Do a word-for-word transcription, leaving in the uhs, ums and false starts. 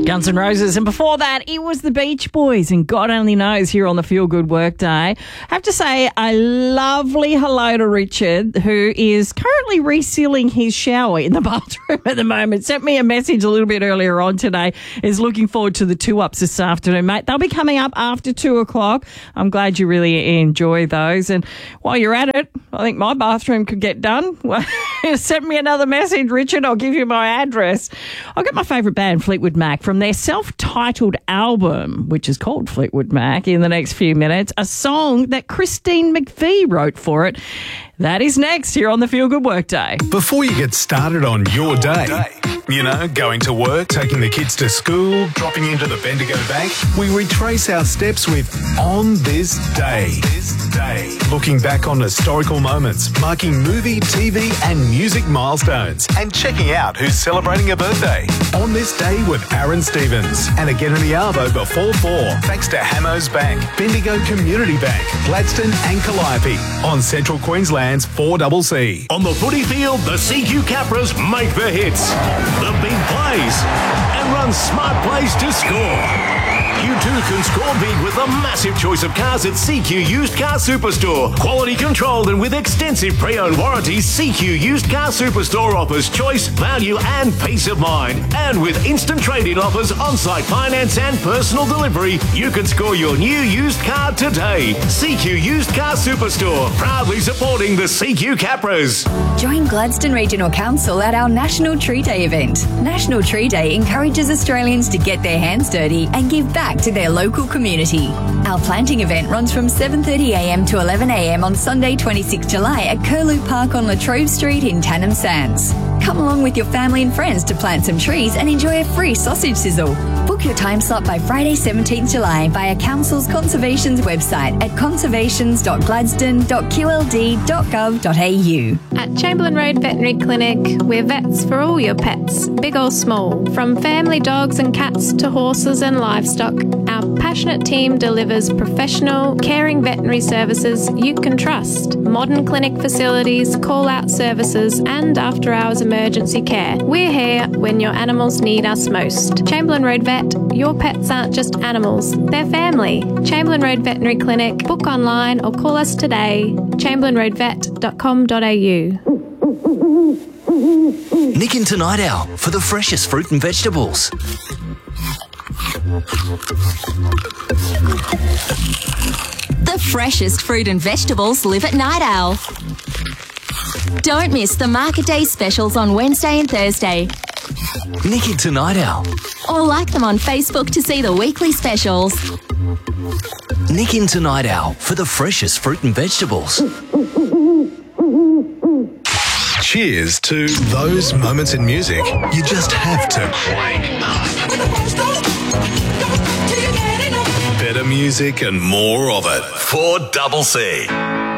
Guns N' Roses. And before that, it was the Beach Boys and God Only Knows here on the Feel Good Workday. I have to say a lovely hello to Richard, who is currently resealing his shower in the bathroom at the moment. Sent me a message a little bit earlier on today. Is looking forward to the two-ups this afternoon, mate. They'll be coming up after two o'clock. I'm glad you really enjoy those. And while you're at it, I think my bathroom could get done. Send me another message, Richard. I'll give you my address. I've got my favourite band, Fleetwood Mac, from their self-titled album, which is called Fleetwood Mac, in the next few minutes. A song that Christine McVie wrote for it. That is next here on the Feel Good Workday. Before you get started on your day, you know, going to work, taking the kids to school, dropping into the Bendigo Bank, we retrace our steps with On This Day. This day. Looking back on historical moments, marking movie, T V and music milestones, and checking out who's celebrating a birthday. On This Day with Aaron Stevens. And again in the Arvo before four, thanks to Hamos Bank, Bendigo Community Bank, Gladstone and Calliope on Central Queensland's four C C. On the footy field, the C Q Capras make the hits, the big plays, and run smart plays to score. You too can score big with a massive choice of cars at C Q Used Car Superstore. Quality controlled and with extensive pre-owned warranties, C Q Used Car Superstore offers choice, value and peace of mind. And with instant trade-in offers, on-site finance and personal delivery, you can score your new used car today. C Q Used Car Superstore, proudly supporting the C Q Capras. Join Gladstone Regional Council at our National Tree Day event. National Tree Day encourages Australians to get their hands dirty and give back to their local community. Our planting event runs from seven thirty a m to eleven a m on Sunday twenty-sixth of July at Curlew Park on Latrobe Street in Tannum Sands. Come along with your family and friends to plant some trees and enjoy a free sausage sizzle. Book your time slot by Friday seventeenth of July via Council's Conservations website at conservations dot gladstone dot q l d dot gov dot a u. At Chamberlain Road Veterinary Clinic, we're vets for all your pets, big or small. From family dogs and cats to horses and livestock, our passionate team delivers professional, caring veterinary services you can trust. Modern clinic facilities, call-out services and after-hours emergency care. We're here when your animals need us most. Chamberlain Road Vet, your pets aren't just animals, they're family. Chamberlain Road Veterinary Clinic. Book online or call us today. chamberlain road vet dot com dot a u. Nick into Night Owl for the freshest fruit and vegetables. The freshest fruit and vegetables live at Night Owl. Don't miss the Market Day specials on Wednesday and Thursday. Nick into Night Owl. Or like them on Facebook to see the weekly specials. Nick into Night Owl for the freshest fruit and vegetables. Cheers to those moments in music you just have to crank up. Better music and more of it. four C C.